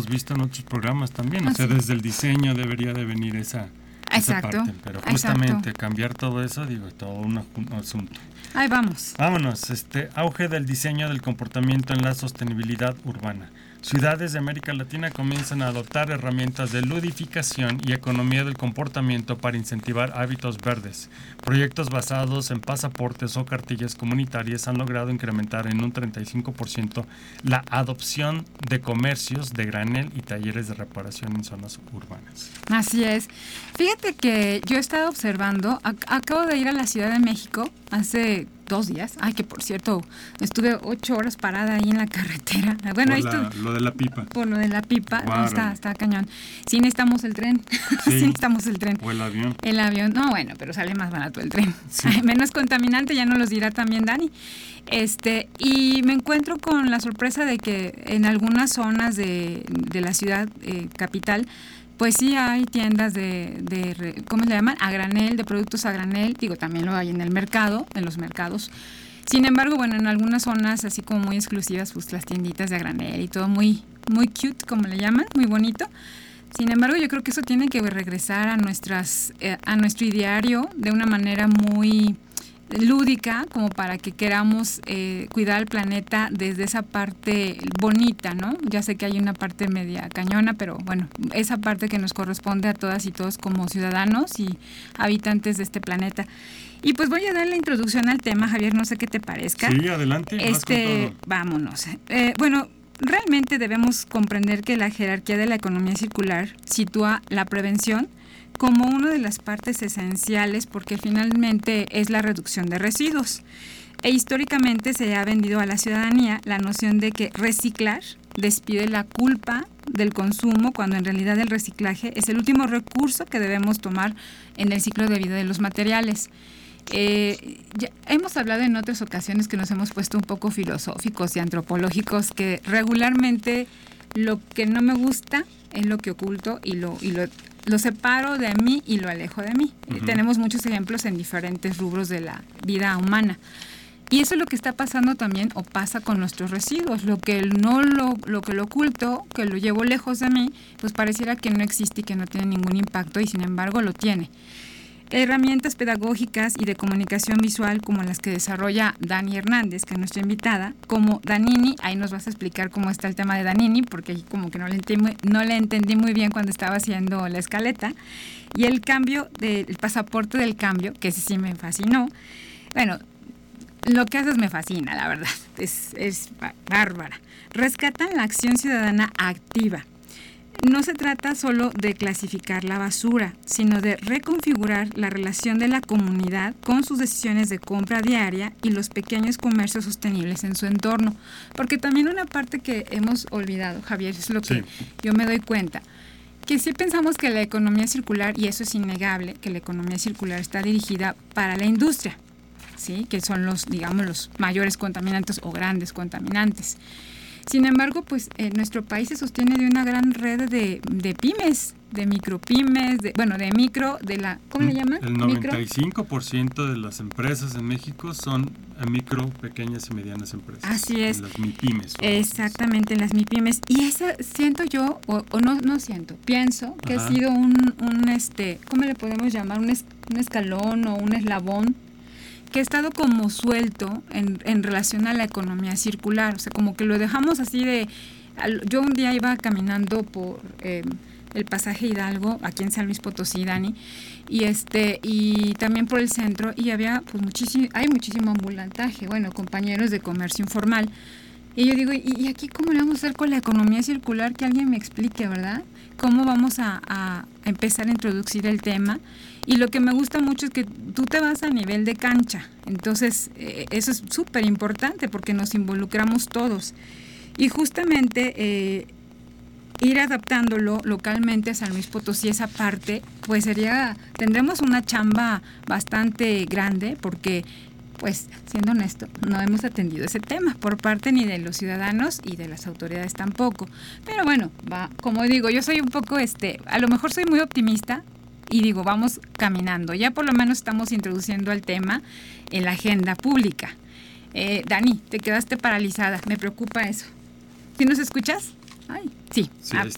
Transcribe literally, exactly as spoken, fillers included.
visto en otros programas también, ah, o sea, sí. desde el diseño debería de venir esa, esa Exacto, parte, pero justamente exacto. cambiar todo eso, digo, todo un, un asunto. Ahí vamos. Vámonos, este auge del diseño del comportamiento en la sostenibilidad urbana. Ciudades de América Latina comienzan a adoptar herramientas de ludificación y economía del comportamiento para incentivar hábitos verdes. Proyectos basados en pasaportes o cartillas comunitarias han logrado incrementar en un treinta y cinco por ciento la adopción de comercios de granel y talleres de reparación en zonas urbanas. Así es. Fíjate que yo he estado observando, ac- acabo de ir a la Ciudad de México hace dos días. Ay, que por cierto, estuve ocho horas parada ahí en la carretera. Bueno, ahí Por la, estuve. lo de la pipa. Por lo de la pipa, Guau, no, está, órale. está cañón. Sí necesitamos el tren, sí, Sí. necesitamos el tren. O el avión. El avión, no, bueno, pero sale más barato el tren. Sí. Ay, menos contaminante, ya nos los dirá también Dani. Este, y me encuentro con la sorpresa de que en algunas zonas de, de la ciudad eh, capital, pues sí hay tiendas de, de, ¿cómo se llaman? A granel, de productos a granel. Digo, también lo hay en el mercado, en los mercados. Sin embargo, bueno, en algunas zonas así como muy exclusivas, pues las tienditas de a granel y todo muy, muy cute, como le llaman, muy bonito. Sin embargo, yo creo que eso tiene que regresar a nuestras, eh, a nuestro ideario de una manera muy lúdica, como para que queramos eh, cuidar al planeta desde esa parte bonita, ¿no? Ya sé que hay una parte media cañona, pero bueno, esa parte que nos corresponde a todas y todos como ciudadanos y habitantes de este planeta. Y pues voy a dar la introducción al tema, Javier, no sé qué te parezca. Sí, adelante. vas con Este, todo. vámonos. Eh, bueno, realmente debemos comprender que la jerarquía de la economía circular sitúa la prevención como una de las partes esenciales porque finalmente es la reducción de residuos. E históricamente se ha vendido a la ciudadanía la noción de que reciclar despide la culpa del consumo, cuando en realidad el reciclaje es el último recurso que debemos tomar en el ciclo de vida de los materiales. Eh, ya hemos hablado en otras ocasiones que nos hemos puesto un poco filosóficos y antropológicos, que regularmente lo que no me gusta es lo que oculto y lo, y lo, lo separo de mí y lo alejo de mí. Uh-huh. Eh, tenemos muchos ejemplos en diferentes rubros de la vida humana. Y eso es lo que está pasando también o pasa con nuestros residuos. Lo que no lo, lo que lo oculto, que lo llevo lejos de mí, pues pareciera que no existe y que no tiene ningún impacto, y sin embargo lo tiene. Herramientas pedagógicas y de comunicación visual como las que desarrolla Dani Hernández, que es nuestra invitada, como Danini, ahí nos vas a explicar cómo está el tema de Danini, porque como que no le entendí, no le entendí muy bien cuando estaba haciendo la escaleta, y el cambio del pasaporte del cambio, que ese sí me fascinó. Bueno, lo que haces me fascina, la verdad, es, es bárbara. Rescatan la acción ciudadana activa. No se trata solo de clasificar la basura, sino de reconfigurar la relación de la comunidad con sus decisiones de compra diaria y los pequeños comercios sostenibles en su entorno. Porque también una parte que hemos olvidado, Javier, es lo que sí. yo me doy cuenta, que sí pensamos que la economía circular, y eso es innegable, que la economía circular está dirigida para la industria, ¿sí? Que son los, digamos, los mayores contaminantes o grandes contaminantes. Sin embargo, pues eh, nuestro país se sostiene de una gran red de, de pymes, de micropymes, de, bueno, de micro, de la, ¿cómo le llaman? El noventa y cinco por ciento de las empresas en México son micro, pequeñas y medianas empresas. Así es. Las MIPYMES. Exactamente, las MIPYMES. Y esa siento yo, o, o no, no siento, pienso que Ajá. ha sido un, un, este, ¿cómo le podemos llamar? Un, es, un escalón o un eslabón que ha estado como suelto en, en relación a la economía circular, o sea, como que lo dejamos así de... Yo un día iba caminando por eh, el pasaje Hidalgo, aquí en San Luis Potosí, Dani, y este y también por el centro, y había pues muchísimo, hay muchísimo ambulantaje, bueno, compañeros de comercio informal, y yo digo, ¿y, y aquí cómo le vamos a hacer con la economía circular? Que alguien me explique, ¿verdad? ¿Cómo vamos a, a empezar a introducir el tema? Y lo que me gusta mucho es que tú te vas a nivel de cancha, entonces eh, eso es súper importante porque nos involucramos todos. Y justamente eh, ir adaptándolo localmente a San Luis Potosí, esa parte, pues sería, tendremos una chamba bastante grande porque, pues, siendo honesto, no hemos atendido ese tema por parte ni de los ciudadanos y de las autoridades tampoco. Pero bueno, va, como digo, yo soy un poco, este, a lo mejor soy muy optimista, y digo, vamos caminando. Ya por lo menos estamos introduciendo el tema en la agenda pública. Eh, Dani, te quedaste paralizada. Me preocupa eso. ¿Sí nos escuchas? Ay, sí. sí ah,